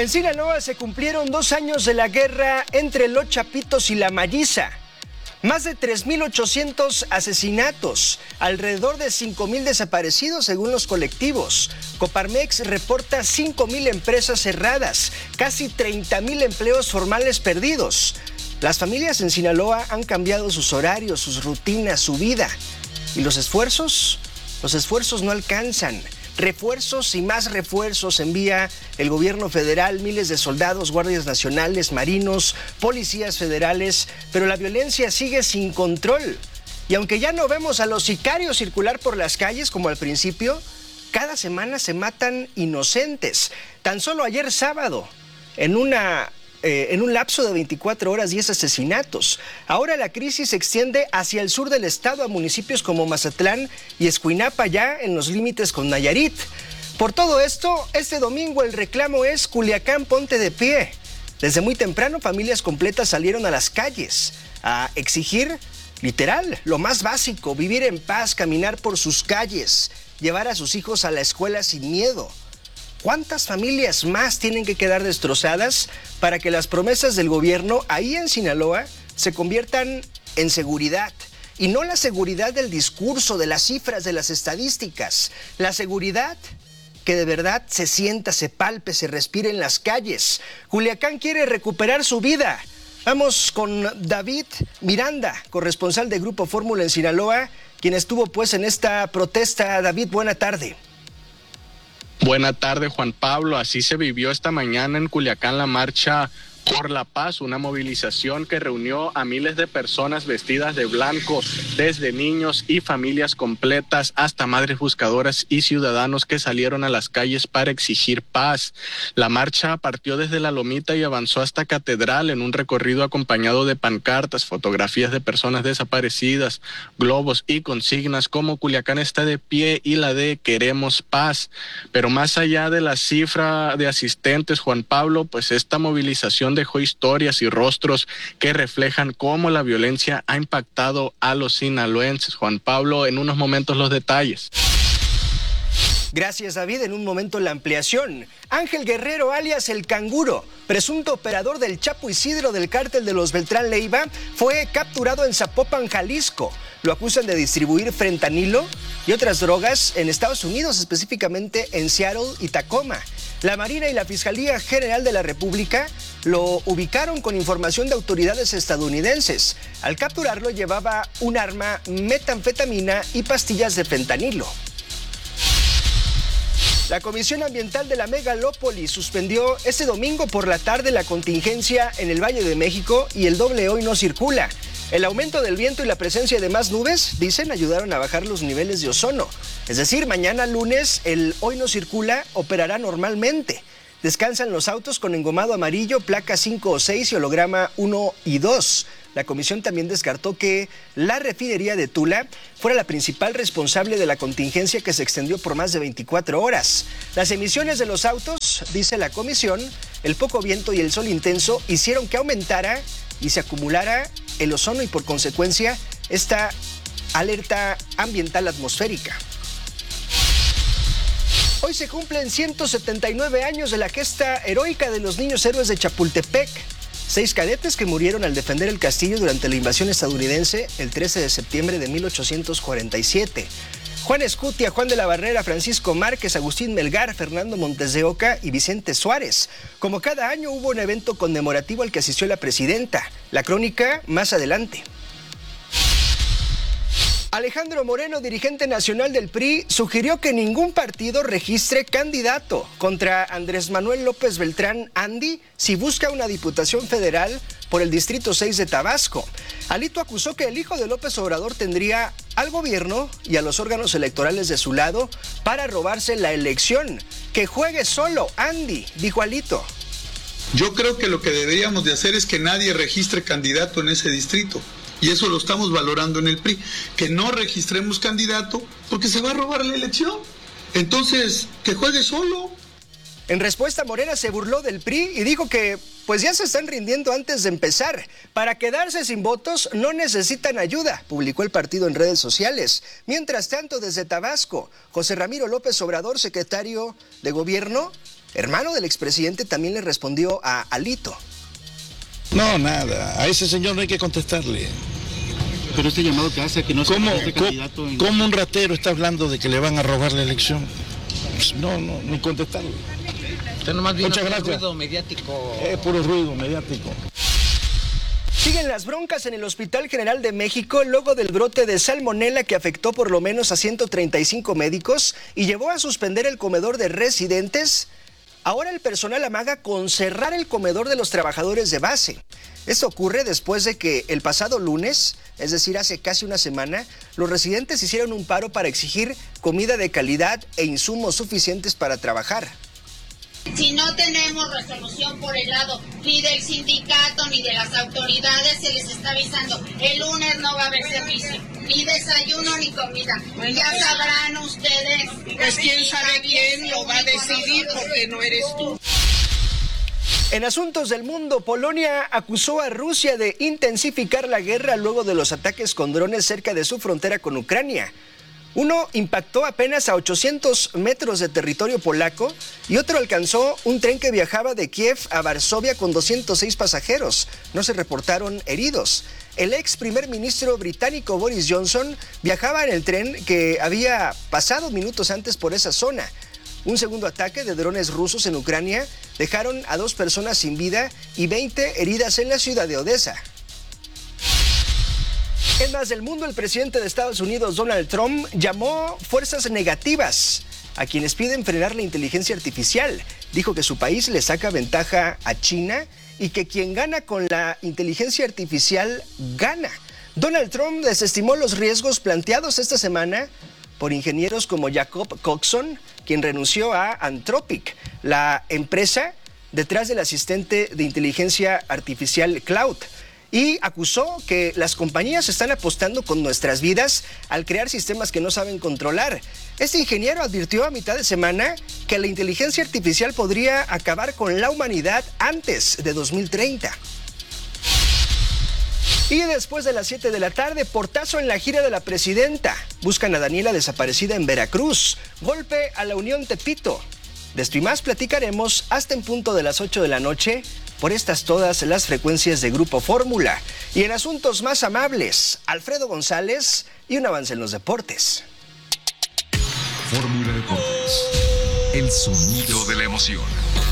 En Sinaloa se cumplieron 2 años de la guerra entre los Chapitos y la Malliza. Más de 3.800 asesinatos, alrededor de 5.000 desaparecidos según los colectivos. Coparmex reporta 5.000 empresas cerradas, casi 30.000 empleos formales perdidos. Las familias en Sinaloa han cambiado sus horarios, sus rutinas, su vida. ¿Y los esfuerzos? Los esfuerzos no alcanzan. Refuerzos y más refuerzos envía el gobierno federal, miles de soldados, guardias nacionales, marinos, policías federales, pero la violencia sigue sin control. Y aunque ya no vemos a los sicarios circular por las calles como al principio, cada semana se matan inocentes. Tan solo ayer sábado, en un lapso de 24 horas, 10 asesinatos. Ahora la crisis se extiende hacia el sur del estado, a municipios como Mazatlán y Escuinapa, ya en los límites con Nayarit. Por todo esto, este domingo el reclamo es Culiacán, ponte de pie. Desde muy temprano, familias completas salieron a las calles a exigir, literal, lo más básico: vivir en paz, caminar por sus calles, llevar a sus hijos a la escuela sin miedo. ¿Cuántas familias más tienen que quedar destrozadas para que las promesas del gobierno ahí en Sinaloa se conviertan en seguridad? Y no la seguridad del discurso, de las cifras, de las estadísticas. La seguridad que de verdad se sienta, se palpe, se respire en las calles. Culiacán quiere recuperar su vida. Vamos con David Miranda, corresponsal de Grupo Fórmula en Sinaloa, quien estuvo pues en esta protesta. David, buena tarde. Buena tarde, Juan Pablo. Así se vivió esta mañana en Culiacán la marcha por la paz, una movilización que reunió a miles de personas vestidas de blanco, desde niños y familias completas hasta madres buscadoras y ciudadanos que salieron a las calles para exigir paz. La marcha partió desde La Lomita y avanzó hasta Catedral en un recorrido acompañado de pancartas, fotografías de personas desaparecidas, globos y consignas como Culiacán está de pie y la de queremos paz. Pero más allá de la cifra de asistentes, Juan Pablo, pues esta movilización dejó historias y rostros que reflejan cómo la violencia ha impactado a los sinaloenses. Juan Pablo, en unos momentos los detalles. Gracias, David. En un momento la ampliación. Ángel Guerrero, alias El Canguro, presunto operador del Chapo Isidro del cártel de los Beltrán Leiva, fue capturado en Zapopan, Jalisco. Lo acusan de distribuir fentanilo y otras drogas en Estados Unidos, específicamente en Seattle y Tacoma. La Marina y la Fiscalía General de la República lo ubicaron con información de autoridades estadounidenses. Al capturarlo llevaba un arma, metanfetamina y pastillas de fentanilo. La Comisión Ambiental de la Megalópolis suspendió este domingo por la tarde la contingencia en el Valle de México y el doble hoy no circula. El aumento del viento y la presencia de más nubes, dicen, ayudaron a bajar los niveles de ozono. Es decir, mañana lunes el hoy no circula operará normalmente. Descansan los autos con engomado amarillo, placa 5 o 6 y holograma 1 y 2. La comisión también descartó que la refinería de Tula fuera la principal responsable de la contingencia que se extendió por más de 24 horas. Las emisiones de los autos, dice la comisión, el poco viento y el sol intenso hicieron que aumentara y se acumulara el ozono y por consecuencia esta alerta ambiental atmosférica. Hoy se cumplen 179 años de la gesta heroica de los niños héroes de Chapultepec. 6 cadetes que murieron al defender el castillo durante la invasión estadounidense el 13 de septiembre de 1847. Juan Escutia, Juan de la Barrera, Francisco Márquez, Agustín Melgar, Fernando Montes de Oca y Vicente Suárez. Como cada año hubo un evento conmemorativo al que asistió la presidenta. La crónica más adelante. Alejandro Moreno, dirigente nacional del PRI, sugirió que ningún partido registre candidato contra Andrés Manuel López Beltrán Andy si busca una diputación federal por el Distrito 6 de Tabasco. Alito acusó que el hijo de López Obrador tendría al gobierno y a los órganos electorales de su lado para robarse la elección. Que juegue solo, Andy, dijo Alito. Yo creo que lo que deberíamos de hacer es que nadie registre candidato en ese distrito. Y eso lo estamos valorando en el PRI, que no registremos candidato porque se va a robar la elección. Entonces, que juegue solo. En respuesta, Morena se burló del PRI y dijo que pues ya se están rindiendo antes de empezar. Para quedarse sin votos no necesitan ayuda, publicó el partido en redes sociales. Mientras tanto, desde Tabasco, José Ramiro López Obrador, secretario de Gobierno, hermano del expresidente, también le respondió a Alito. No, nada. A ese señor no hay que contestarle. Pero este llamado que hace a que no sea candidato en... ¿Cómo un ratero está hablando de que le van a robar la elección? Pues no, ni contestarle. Usted nomás vino. Muchas gracias. Ruido mediático. Puro ruido mediático. Siguen las broncas en el Hospital General de México luego del brote de salmonela que afectó por lo menos a 135 médicos y llevó a suspender el comedor de residentes. Ahora el personal amaga con cerrar el comedor de los trabajadores de base. Esto ocurre después de que el pasado lunes, es decir, hace casi una semana, los residentes hicieron un paro para exigir comida de calidad e insumos suficientes para trabajar. Si no tenemos resolución por el lado ni del sindicato ni de las autoridades, se les está avisando, el lunes no va a haber servicio, ni desayuno ni comida. Ya sabrán ustedes. Pues quién sabe quién lo va a decidir porque no eres tú. En asuntos del mundo, Polonia acusó a Rusia de intensificar la guerra luego de los ataques con drones cerca de su frontera con Ucrania. Uno impactó apenas a 800 metros de territorio polaco y otro alcanzó un tren que viajaba de Kiev a Varsovia con 206 pasajeros. No se reportaron heridos. El ex primer ministro británico Boris Johnson viajaba en el tren que había pasado minutos antes por esa zona. Un segundo ataque de drones rusos en Ucrania dejaron a 2 personas sin vida y 20 heridas en la ciudad de Odessa. En más del mundo, el presidente de Estados Unidos, Donald Trump, llamó fuerzas negativas a quienes piden frenar la inteligencia artificial. Dijo que su país le saca ventaja a China y que quien gana con la inteligencia artificial gana. Donald Trump desestimó los riesgos planteados esta semana por ingenieros como Jacob Coxon, quien renunció a Anthropic, la empresa detrás del asistente de inteligencia artificial Cloud. Y acusó que las compañías están apostando con nuestras vidas al crear sistemas que no saben controlar. Este ingeniero advirtió a mitad de semana que la inteligencia artificial podría acabar con la humanidad antes de 2030. Y después de las 7 de la tarde, portazo en la gira de la presidenta. Buscan a Daniela desaparecida en Veracruz. Golpe a la Unión Tepito. De esto y más platicaremos hasta en punto de las 8 de la noche por estas todas las frecuencias de Grupo Fórmula. Y en asuntos más amables, Alfredo González y un avance en los deportes. Fórmula Deportes, el sonido de la emoción.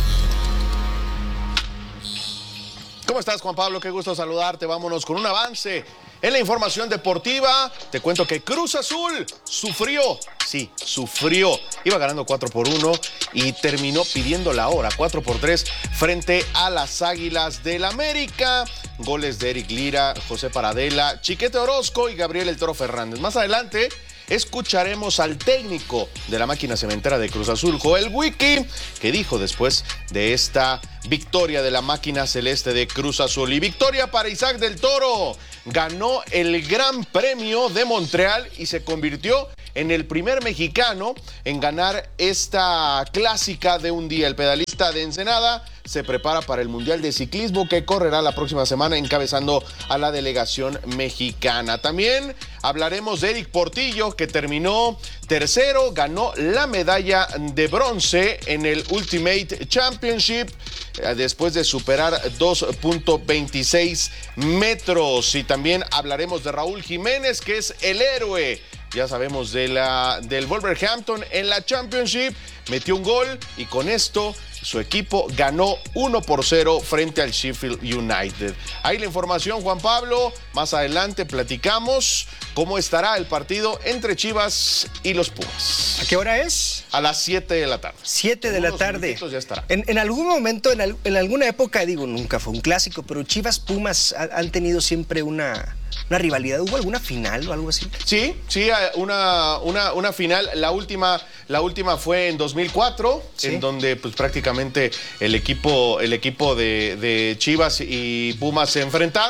¿Cómo estás, Juan Pablo? Qué gusto saludarte. Vámonos con un avance en la información deportiva. Te cuento que Cruz Azul sufrió. Iba ganando 4-1 y terminó pidiendo la hora, 4-3, frente a las Águilas del América. Goles de Eric Lira, José Paradela, Chiquete Orozco y Gabriel El Toro Fernández. Más adelante escucharemos al técnico de la máquina cementera de Cruz Azul, Joel Wiki, que dijo después de esta victoria de la máquina celeste de Cruz Azul. Y victoria para Isaac del Toro. Ganó el Gran Premio de Montreal y se convirtió en el primer mexicano en ganar esta clásica de un día. El pedalista de Ensenada se prepara para el Mundial de Ciclismo que correrá la próxima semana encabezando a la delegación mexicana. También hablaremos de Eric Portillo, que terminó tercero, ganó la medalla de bronce en el Ultimate Championship después de superar 2.26 metros. Y también hablaremos de Raúl Jiménez, que es el héroe, ya sabemos, del Wolverhampton en la Championship. Metió un gol y con esto su equipo ganó 1-0 frente al Sheffield United. Ahí la información, Juan Pablo. Más adelante platicamos cómo estará el partido entre Chivas y los Pumas. ¿A qué hora es? A las 7 de la tarde. 7 de la tarde. Ya estará. En algún momento, en alguna época, digo, nunca fue un clásico, pero Chivas-Pumas han tenido siempre una rivalidad. ¿Hubo alguna final o algo así? Sí, una final. La última fue en 2004, ¿sí? En donde pues prácticamente el equipo de Chivas y Pumas se enfrentaron.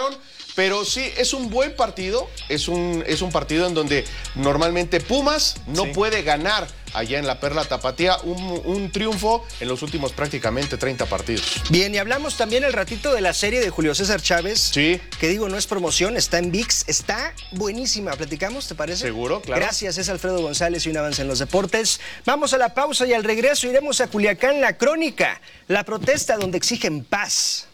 Pero sí, es un buen partido, es un partido en donde normalmente Pumas no puede ganar allá en la Perla Tapatía, un triunfo en los últimos prácticamente 30 partidos. Bien, y hablamos también el ratito de la serie de Julio César Chávez, sí, que digo, no es promoción, está en ViX, está buenísima. ¿Platicamos, te parece? Seguro, claro. Gracias, es Alfredo González y un avance en los deportes. Vamos a la pausa y al regreso iremos a Culiacán, La Crónica, la protesta donde exigen paz.